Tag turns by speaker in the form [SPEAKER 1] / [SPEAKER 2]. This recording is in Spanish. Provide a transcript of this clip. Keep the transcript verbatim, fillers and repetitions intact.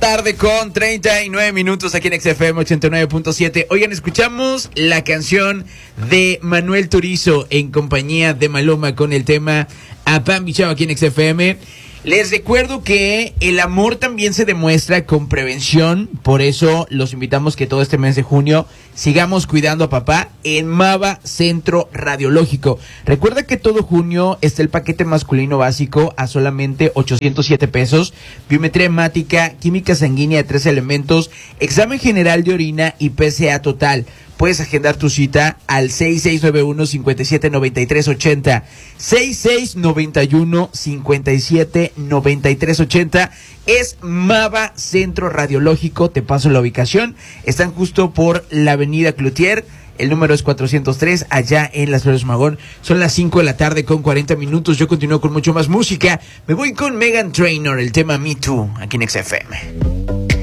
[SPEAKER 1] tarde con treinta y nueve minutos aquí en X F M ochenta y nueve punto siete. Oigan, escuchamos la canción de Manuel Turizo en compañía de Maluma con el tema A Pan Bichao aquí en X F M. Les recuerdo que el amor también se demuestra con prevención, por eso los invitamos que todo este mes de junio sigamos cuidando a papá en Mava Centro Radiológico. Recuerda que todo junio está el paquete masculino básico a solamente ochocientos siete pesos, biometría hemática, química sanguínea de tres elementos, examen general de orina y P C A total. Puedes agendar tu cita al seis seis nueve uno, cinco siete nueve tres ocho cero, seis seis nueve uno, cinco siete nueve tres ocho cero. Es Mava Centro Radiológico, te paso la ubicación. Están justo por la avenida Cloutier, el número es cuatrocientos tres, allá en Las Flores Magón. Son las cinco de la tarde con cuarenta minutos. Yo continúo con mucho más música. Me voy con Meghan Trainor, el tema Me Too, aquí en X F M.